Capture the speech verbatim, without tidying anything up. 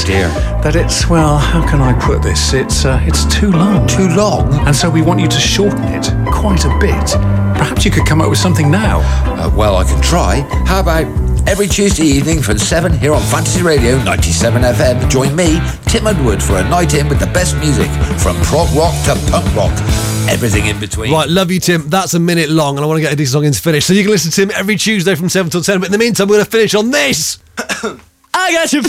dear. That it's, well, how can I put this? It's uh, it's too long. Too long? And so we want you to shorten it quite a bit. Perhaps you could come up with something now. Uh, well, I can try. How about every Tuesday evening from seven here on Fantasy Radio ninety-seven F M? Join me, Tim Underwood, for a night in with the best music from prog rock to punk rock. Everything in between. Right, love you, Tim. That's a minute long, and I want to get these songs finished. So you can listen to Tim every Tuesday from seven till ten. But in the meantime, we're going to finish on this. I got you.